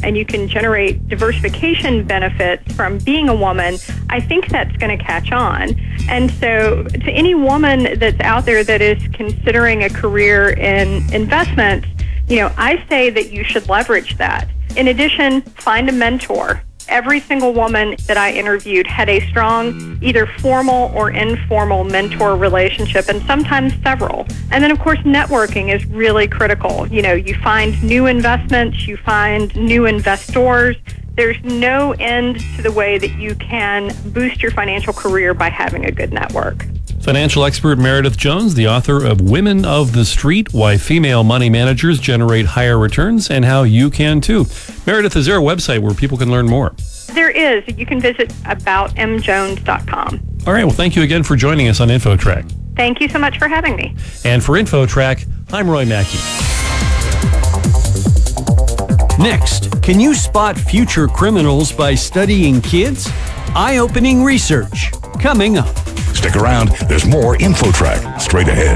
and you can generate diversification benefits from being a woman, I think that's going to catch on. And so to any woman that's out there that is considering a career in investments, I say that you should leverage that. In addition, find a mentor. Every single woman that I interviewed had a strong, either formal or informal mentor relationship, and sometimes several. And then, of course, networking is really critical. You find new investments, you find new investors. There's no end to the way that you can boost your financial career by having a good network. Financial expert Meredith Jones, the author of Women of the Street, Why Female Money Managers Generate Higher Returns and How You Can Too. Meredith, is there a website where people can learn more? There is. You can visit aboutemjones.com. All right. Well, thank you again for joining us on InfoTrack. Thank you so much for having me. And for InfoTrack, I'm Roy Mackey. Next, can you spot future criminals by studying kids? Eye-opening research. Coming up. Stick around. There's more InfoTrack straight ahead.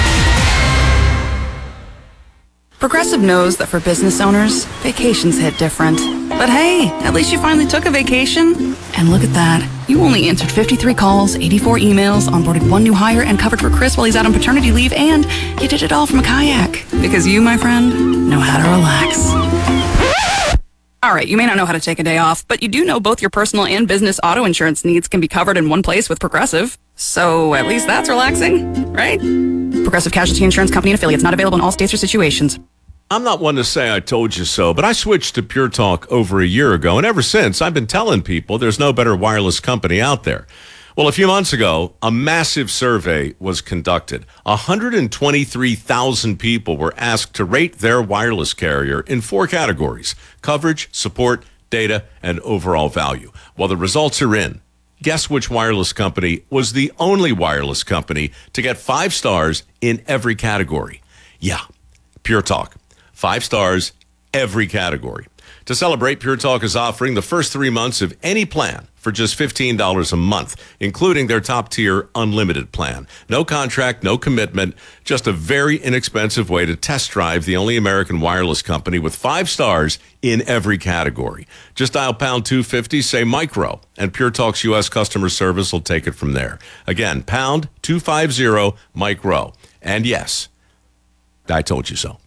Progressive knows that for business owners, vacations hit different. But hey, at least you finally took a vacation. And look at that. You only answered 53 calls, 84 emails, onboarded one new hire, and covered for Chris while he's out on paternity leave, and you did it all from a kayak. Because you, my friend, know how to relax. All right, you may not know how to take a day off, but you do know both your personal and business auto insurance needs can be covered in one place with Progressive. So at least that's relaxing, right? Progressive Casualty Insurance Company and affiliates, not available in all states or situations. I'm not one to say I told you so, but I switched to Pure Talk over a year ago, and ever since, I've been telling people there's no better wireless company out there. Well, a few months ago, a massive survey was conducted. 123,000 people were asked to rate their wireless carrier in 4 categories: coverage, support, data, and overall value. Well, the results are in. Guess which wireless company was the only wireless company to get 5 stars in every category? Yeah, Pure Talk. 5 stars, every category. To celebrate, Pure Talk is offering the first 3 months of any plan for just $15 a month, including their top-tier unlimited plan. No contract, no commitment, just a very inexpensive way to test drive the only American wireless company with 5 stars in every category. Just dial pound 250, say micro, and Pure Talk's U.S. customer service will take it from there. Again, pound 250 micro. And yes, I told you so.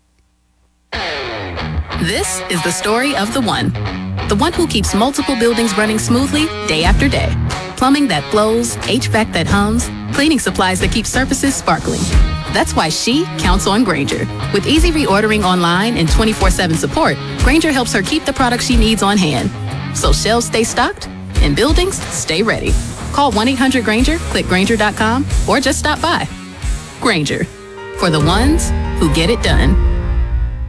This is the story of the one who keeps multiple buildings running smoothly day after day. Plumbing that flows, HVAC that hums, cleaning supplies that keep surfaces sparkling. That's why she counts on Grainger. With easy reordering online and 24/7 support, Grainger helps her keep the products she needs on hand. So shelves stay stocked and buildings stay ready. Call 1-800-GRAINGER, click Grainger.com, or just stop by. Grainger, for the ones who get it done.